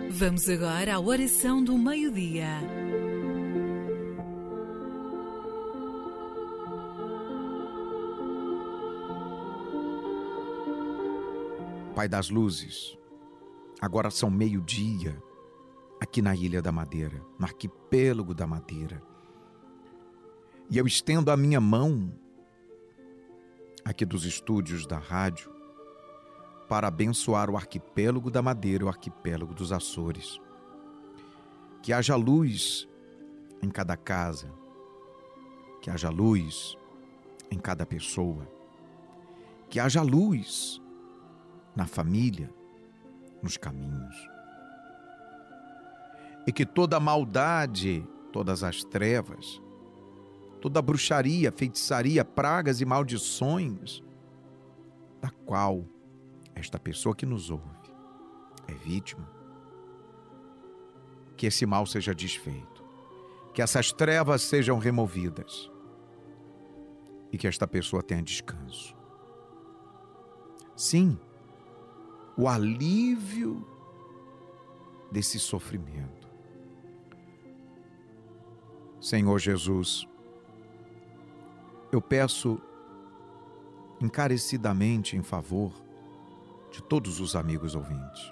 Vamos agora à oração do meio-dia. Pai das luzes, agora são meio-dia aqui na Ilha da Madeira, no arquipélago da Madeira. E eu estendo a minha mão aqui dos estúdios da rádio para abençoar o arquipélago da Madeira e o arquipélago dos Açores. Que haja luz em cada casa, que haja luz em cada pessoa, que haja luz na família, nos caminhos. E que toda a maldade, todas as trevas, toda a bruxaria, feitiçaria, pragas e maldições, da qual esta pessoa que nos ouve é vítima, que esse mal seja desfeito, que essas trevas sejam removidas e que esta pessoa tenha descanso. Sim, o alívio desse sofrimento. Senhor Jesus, eu peço encarecidamente em favor de todos os amigos ouvintes.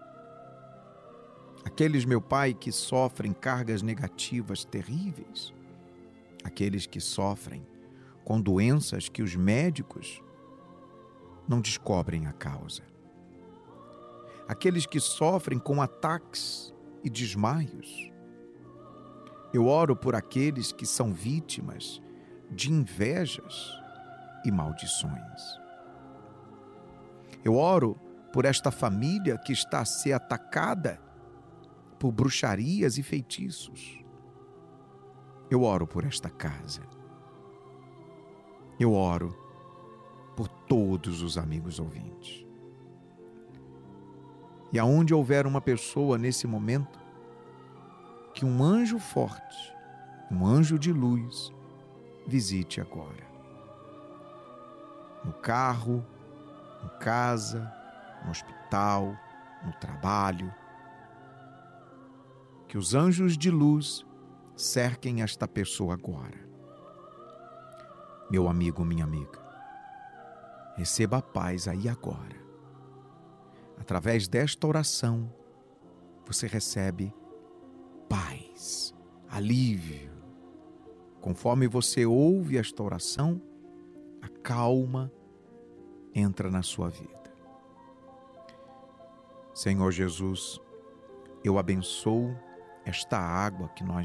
Aqueles, meu Pai, que sofrem cargas negativas terríveis. Aqueles que sofrem com doenças que os médicos não descobrem a causa. Aqueles que sofrem com ataques e desmaios. Eu oro por aqueles que são vítimas de invejas e maldições. Eu oro por esta família que está a ser atacada por bruxarias e feitiços. Eu oro por esta casa. Eu oro por todos os amigos ouvintes. E aonde houver uma pessoa nesse momento, que um anjo forte, um anjo de luz, visite agora. No carro, em casa, no hospital, no trabalho. Que os anjos de luz cerquem esta pessoa agora. Meu amigo, minha amiga, receba a paz aí agora. Através desta oração, você recebe paz, alívio. Conforme você ouve esta oração, a calma entra na sua vida. Senhor Jesus, eu abençoo esta água que nós